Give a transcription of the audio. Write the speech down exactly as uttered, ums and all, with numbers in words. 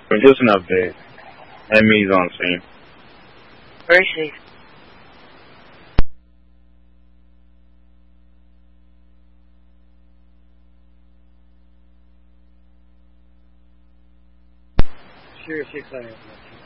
Just an update. Emmy's on scene. Where is she? Seriously, Claire.